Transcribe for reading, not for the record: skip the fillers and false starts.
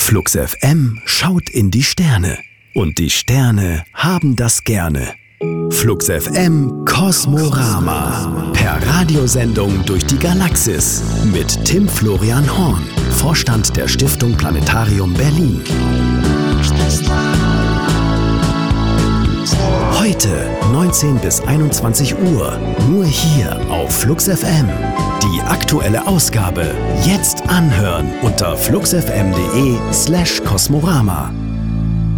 Flux FM schaut in die Sterne. Und die Sterne haben das gerne. Flux FM Kosmorama. Per Radiosendung durch die Galaxis. Mit Tim Florian Horn, Vorstand der Stiftung Planetarium Berlin. Heute 19 bis 21 Uhr. Nur hier auf Flux FM. Die aktuelle Ausgabe jetzt anhören unter fluxfm.de/Kosmorama.